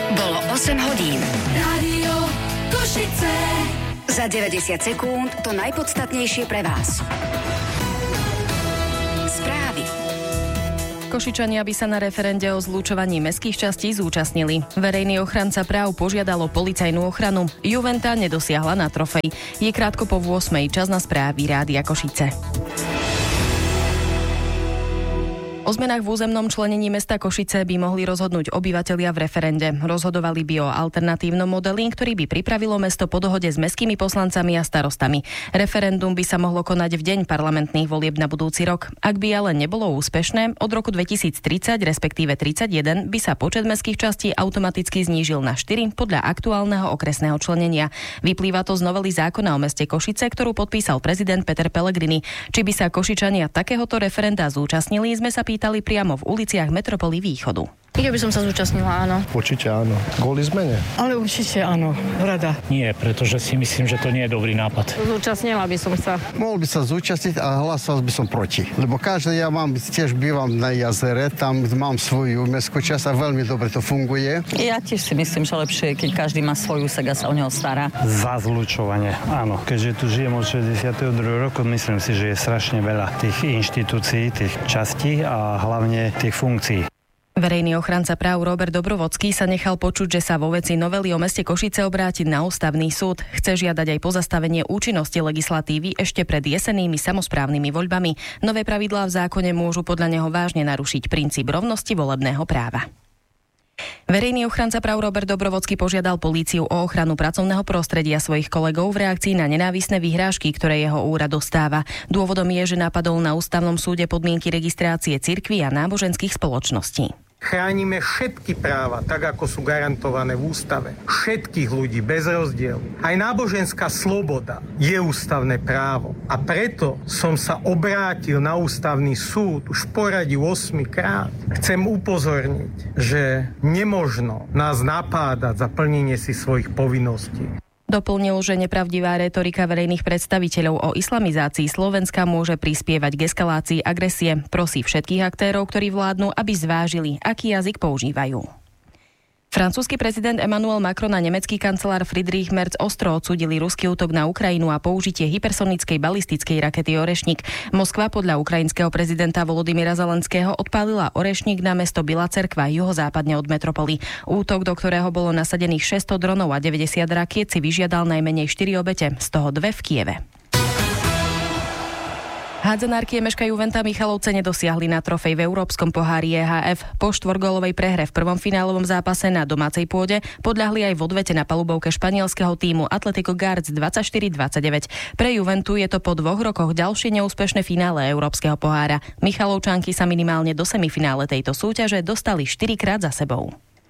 Bolo 8 hodín. Rádio Košice. Za 90 sekúnd to najpodstatnejšie pre vás. Správy. Košičania by sa na referende o zlúčovaní mestských častí zúčastnili. Verejný ochranca práv požiadalo policajnú ochranu. Juventa nedosiahla na trofej. Je krátko po 8. Čas na správy Rádia Košice. O zmenách v územnom členení mesta Košice by mohli rozhodnúť obyvatelia v referende. Rozhodovali by o alternatívnom modeli, ktorý by pripravilo mesto po dohode s mestskými poslancami a starostami. Referendum by sa mohlo konať v deň parlamentných volieb na budúci rok. Ak by ale nebolo úspešné, od roku 2030, respektíve 31, by sa počet mestských častí automaticky znížil na 4 podľa aktuálneho okresného členenia. Vyplýva to z novely zákona o meste Košice, ktorú podpísal prezident Peter Pellegrini. Či by sa Košičania takéhoto referenda zúčastnili, sme sa pýtali priamo v uliciach metropoly Východu. Ja by som sa zúčastnila, áno. Určite áno. Kvôli zmene? Ale určite áno, rada. Nie, pretože si myslím, že to nie je dobrý nápad. Zúčastnila by som sa. Mohol by sa zúčastniť a hlasoval by som proti. Lebo ja tiež bývam na jazere, tam mám svoju mestskú časť a veľmi dobre to funguje. Ja tiež si myslím, že lepšie je, keď každý má svoju úsek a sa o neho stará. Za zlučovanie, áno. Keďže tu žijem od 62. roku, myslím si, že je strašne veľa tých inštitúcií, tých častí a hlavne tých funkcií. Verejný ochranca práv Robert Dobrovodský sa nechal počuť, že sa vo veci novely o meste Košice obrátiť na ústavný súd. Chce žiadať aj pozastavenie účinnosti legislatívy ešte pred jesennými samosprávnymi voľbami. Nové pravidlá v zákone môžu podľa neho vážne narušiť princíp rovnosti volebného práva. Verejný ochranca práv Robert Dobrovodský požiadal políciu o ochranu pracovného prostredia svojich kolegov v reakcii na nenávistné vyhrážky, ktoré jeho úrad dostáva. Dôvodom je, že napadol na ústavnom súde podmienky registrácie cirkví a náboženských spoločností. Chránime všetky práva, tak ako sú garantované v ústave. Všetkých ľudí bez rozdielu. Aj náboženská sloboda je ústavné právo. A preto som sa obrátil na ústavný súd už v poradí 8 krát. Chcem upozorniť, že nemožno nás napádať za plnenie si svojich povinností. Doplnil, že nepravdivá retorika verejných predstaviteľov o islamizácii Slovenska môže prispievať k eskalácii agresie. Prosí všetkých aktérov, ktorí vládnu, aby zvážili, aký jazyk používajú. Francúzsky prezident Emmanuel Macron a nemecký kancelár Friedrich Merz ostro odsúdili ruský útok na Ukrajinu a použitie hypersonickej balistickej rakety Orešník. Moskva podľa ukrajinského prezidenta Volodymyra Zelenského odpálila Orešník na mesto Bila Cerkva juhozápadne od metropoly. Útok, do ktorého bolo nasadených 600 dronov a 90 rakiet, si vyžiadal najmenej 4 obete, z toho 2 v Kieve. Hádzanárky Emeška Juventa Michalovce nedosiahli na trofej v Európskom pohári EHF. Po 4-gólovej prehre v prvom finálovom zápase na domácej pôde podľahli aj v odvete na palubovke španielského tímu Atletico Guards 24-29. Pre Juventu je to po 2 rokoch ďalšie neúspešné finále Európskeho pohára. Michalovčanky sa minimálne do semifinále tejto súťaže dostali 4-krát za sebou.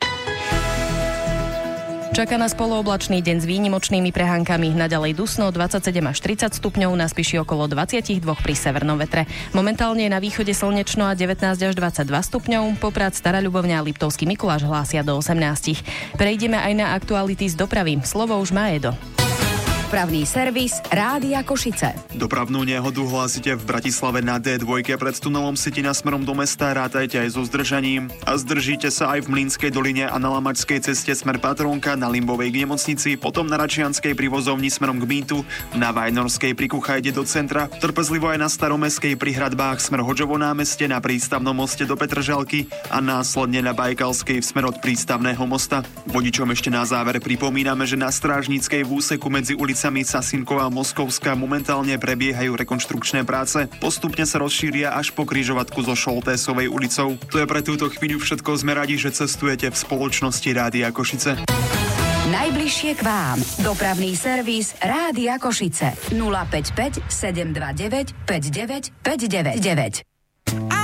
Čaká nás polooblačný deň s výnimočnými prehánkami. Naďalej dusno 27 až 30 stupňov, na Spiši okolo 22 pri severnom vetre. Momentálne je na východe slnečno a 19 až 22 stupňov. Poprad Stará Ľubovňa a Liptovský Mikuláš hlásia do 18. Prejdeme aj na aktuality z dopravy. Slovo už má Edo. Dopravný servis Rádia Košice. Dopravnú nehodu hlásite v Bratislave na D2 pred tunelom Sitina smerom do mesta. Rátajte aj so zdržaním. A zdržíte sa aj v Mlynskej doline a na Lamačskej ceste smer Patrónka, na Limbovej k nemocnici, potom na Račianskej pri vozovni smerom k Mýtu, na Vajnorskej pri Kuchajde do centra, trpezlivo aj na Staromestskej pri hradbách smer Hodžovo námestie, na Prístavnom moste do Petržalky a následne na Bajkalskej smer od Prístavného mosta. Vodičom ešte na záver pripomíname, že na Strážnickej v úseku medzi ulicami Sasinková a Moskovská momentálne prebiehajú rekonštrukčné práce. Postupne sa rozšíria až po križovatku so Šoltésovej ulicou. To je pre túto chvíľu všetko. Sme radi, že cestujete v spoločnosti Rádia Košice. Najbližšie k vám. Dopravný servis Rádia Košice. 055 729 59 599.